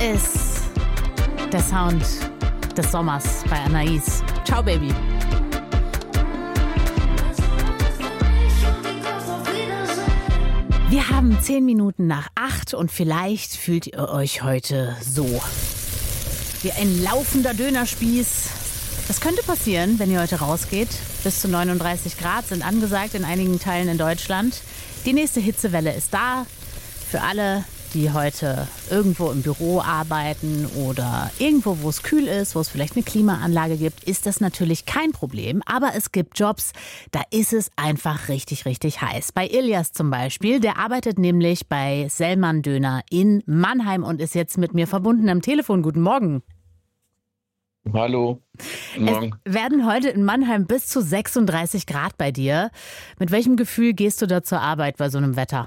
ist der Sound des Sommers bei Anais. Ciao, Baby. Wir haben 10 Minuten nach 8 und vielleicht fühlt ihr euch heute so. Wie ein laufender Dönerspieß. Das könnte passieren, wenn ihr heute rausgeht. Bis zu 39 Grad sind angesagt in einigen Teilen in Deutschland. Die nächste Hitzewelle ist da. Für alle, die heute irgendwo im Büro arbeiten oder irgendwo, wo es kühl ist, wo es vielleicht eine Klimaanlage gibt, ist das natürlich kein Problem. Aber es gibt Jobs, da ist es einfach richtig, richtig heiß. Bei Ilias zum Beispiel, der arbeitet nämlich bei Sellmann Döner in Mannheim und ist jetzt mit mir verbunden am Telefon. Guten Morgen. Hallo. Guten Morgen. Es werden heute in Mannheim bis zu 36 Grad bei dir. Mit welchem Gefühl gehst du da zur Arbeit bei so einem Wetter?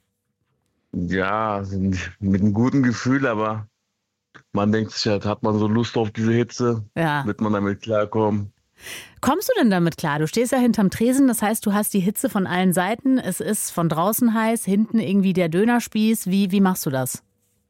Ja, mit einem guten Gefühl, aber man denkt sich halt, hat man so Lust auf diese Hitze, Ja. wird man damit klarkommen. Kommst du denn damit klar? Du stehst ja hinterm Tresen, das heißt, du hast die Hitze von allen Seiten. Es ist von draußen heiß, hinten irgendwie der Dönerspieß. Wie machst du das?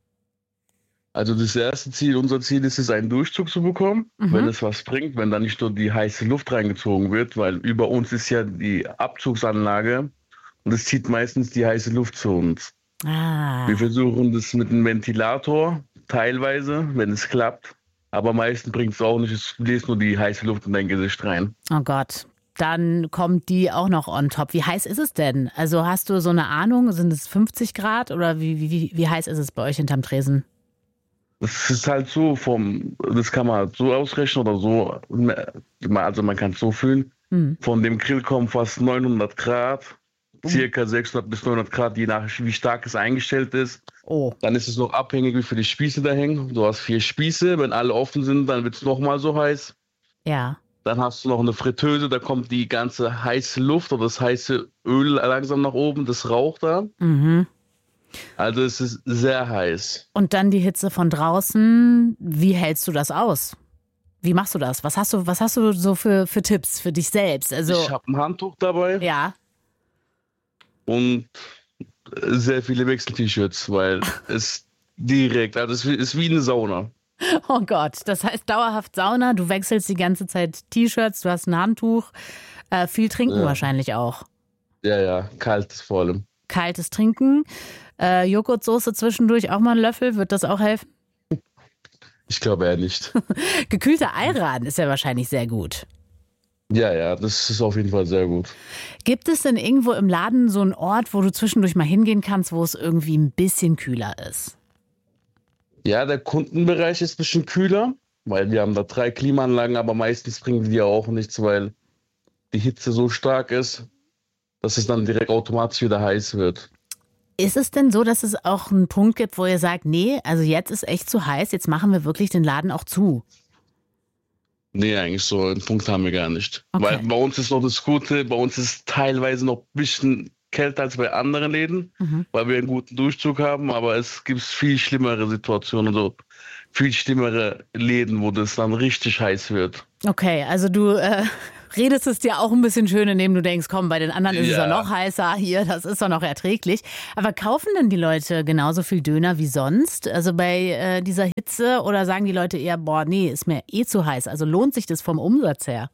Also das erste Ziel, unser Ziel ist es, einen Durchzug zu bekommen, wenn es was bringt, wenn da nicht nur die heiße Luft reingezogen wird, weil über uns ist ja die Abzugsanlage und es zieht meistens die heiße Luft zu uns. Ah, Wir versuchen das mit einem Ventilator, teilweise, wenn es klappt, aber meistens bringt es auch nicht, es bläst nur die heiße Luft in dein Gesicht rein. oh Gott. Dann kommt die auch noch on top. Wie heiß ist es denn? Also hast du so eine Ahnung, sind es 50 Grad oder wie heiß ist es bei euch hinterm Tresen? Es ist halt so, das kann man halt so ausrechnen oder so, also man kann es so fühlen, von dem Grill kommen fast 900 Grad, circa 600 bis 900 Grad, je nach wie stark es eingestellt ist. Oh, Dann ist es noch abhängig, wie viele Spieße da hängen. Du hast 4 Spieße, wenn alle offen sind, dann wird es nochmal so heiß. ja. Dann hast du noch eine Fritteuse, da kommt die ganze heiße Luft oder das heiße Öl langsam nach oben, das raucht da. Mhm. Also es ist sehr heiß. Und dann die Hitze von draußen. Wie hältst du das aus? Wie machst du das? Was hast du so für Tipps für dich selbst? Also, Ich habe ein Handtuch dabei ja. und sehr viele Wechsel-T-Shirts, weil es direkt, also es ist wie eine Sauna. Oh Gott, das heißt dauerhaft Sauna. Du wechselst die ganze Zeit T-Shirts, du hast ein Handtuch. Viel trinken Ja. wahrscheinlich auch. Ja, kalt vor allem. Kaltes Trinken. Joghurtsoße zwischendurch auch mal einen Löffel. Wird das auch helfen? Ich glaube eher nicht. Gekühlter Ayran ist ja wahrscheinlich sehr gut. Ja, das ist auf jeden Fall sehr gut. Gibt es denn irgendwo im Laden so einen Ort, wo du zwischendurch mal hingehen kannst, wo es irgendwie ein bisschen kühler ist? Ja, der Kundenbereich ist ein bisschen kühler, weil wir haben da 3 Klimaanlagen, aber meistens bringen die ja auch nichts, weil die Hitze so stark ist, dass es dann direkt automatisch wieder heiß wird. Ist es denn so, dass es auch einen Punkt gibt, wo ihr sagt, nee, also jetzt ist echt zu heiß, jetzt machen wir wirklich den Laden auch zu? Nee, eigentlich so einen Punkt haben wir gar nicht. Okay. Weil bei uns ist noch das Gute, bei uns ist es teilweise noch ein bisschen kälter als bei anderen Läden, weil wir einen guten Durchzug haben, aber es gibt viel schlimmere Situationen, also viel schlimmere Läden, wo das dann richtig heiß wird. Okay, also du redest es dir auch ein bisschen schön, indem du denkst, komm, bei den anderen ist es ja Ja. noch heißer, hier, das ist doch noch erträglich. Aber kaufen denn die Leute genauso viel Döner wie sonst? Also bei dieser Hitze oder sagen die Leute eher, boah, nee, ist mir eh zu heiß. Also lohnt sich das vom Umsatz her?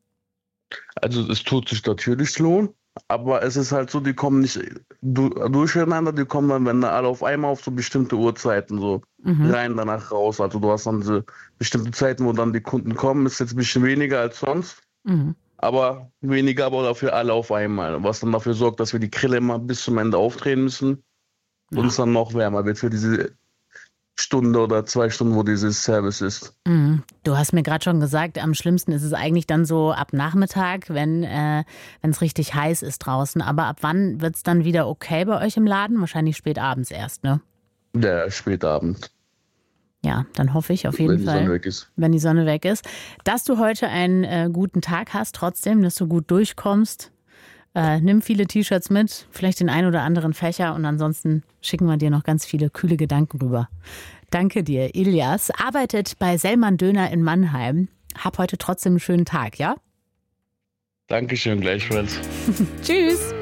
Also es tut sich natürlich lohnen, aber es ist halt so, die kommen nicht durcheinander, die kommen dann, wenn da alle auf einmal auf so bestimmte Uhrzeiten so rein, danach raus. Also du hast dann diese bestimmte Zeiten, wo dann die Kunden kommen, ist jetzt ein bisschen weniger als sonst. Aber weniger, aber dafür alle auf einmal. Was dann dafür sorgt, dass wir die Grille immer bis zum Ende aufdrehen müssen und es dann noch wärmer wird für diese Stunde oder 2 Stunden, wo dieses Service ist. Du hast mir gerade schon gesagt, am schlimmsten ist es eigentlich dann so ab Nachmittag, wenn es richtig heiß ist draußen. Aber ab wann wird es dann wieder okay bei euch im Laden? Wahrscheinlich spät abends erst, ne? Ja, Spätabend. Ja, dann hoffe ich auf jeden Wenn die Fall, Sonne weg ist. wenn die Sonne weg ist, dass du heute einen guten Tag hast trotzdem, dass du gut durchkommst. Nimm viele T-Shirts mit, vielleicht den ein oder anderen Fächer und ansonsten schicken wir dir noch ganz viele kühle Gedanken rüber. Danke dir, Ilias. Arbeitet bei Sellmann Döner in Mannheim. Hab heute trotzdem einen schönen Tag, ja? Dankeschön, gleichfalls. Tschüss.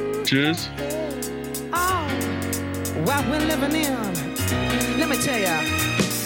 Tschüss. What we're living in, let me tell ya.